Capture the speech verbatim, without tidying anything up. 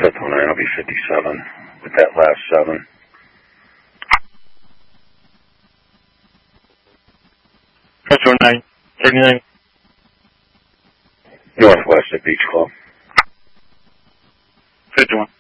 fifth oh nine, I'll be fifty-seven with that last seven. fifth oh nine, thirty-nine. Northwest at Beach Club. fifty-one.